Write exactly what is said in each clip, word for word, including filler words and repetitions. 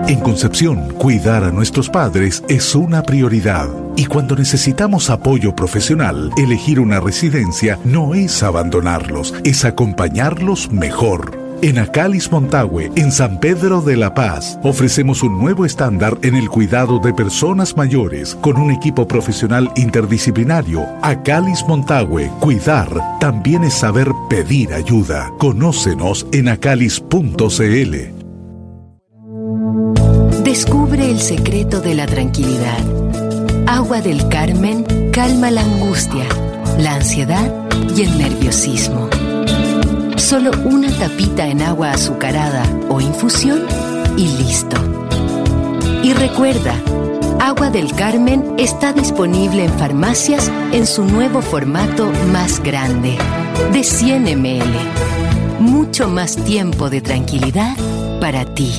En Concepción, cuidar a nuestros padres es una prioridad. Y cuando necesitamos apoyo profesional, elegir una residencia no es abandonarlos, es acompañarlos mejor. En Acalis Montague, en San Pedro de la Paz, ofrecemos un nuevo estándar en el cuidado de personas mayores con un equipo profesional interdisciplinario. Acalis Montague, cuidar también es saber pedir ayuda. Conócenos en acalis punto c l. Descubre el secreto de la tranquilidad. Agua del Carmen calma la angustia, la ansiedad y el nerviosismo. Solo una tapita en agua azucarada o infusión y listo. Y recuerda, Agua del Carmen está disponible en farmacias en su nuevo formato más grande, de cien mililitros. Mucho más tiempo de tranquilidad para ti.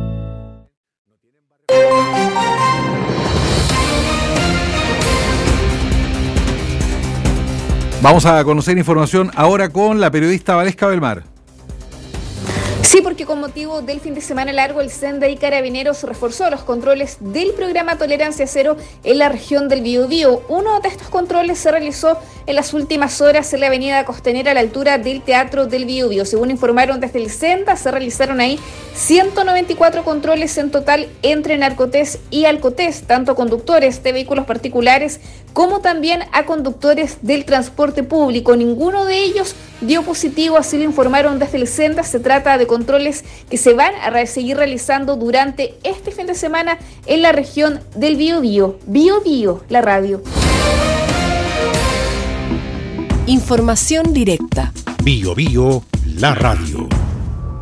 Vamos a conocer información ahora con la periodista Valesca Belmar. Sí, porque con motivo del fin de semana largo, el SENDA y Carabineros reforzó los controles del programa Tolerancia Cero en la región del Biobío. Uno de estos controles se realizó en las últimas horas en la avenida Costanera a la altura del Teatro del Biobío. Según informaron desde el SENDA, se realizaron ahí ciento noventa y cuatro controles en total entre Narcotés y Alcotés, tanto a conductores de vehículos particulares como también a conductores del transporte público. Ninguno de ellos dio positivo, así lo informaron desde el SENDA. Se trata de controles que se van a seguir realizando durante este fin de semana en la región del Biobío. Biobío, la radio. Información directa. Biobío, la radio.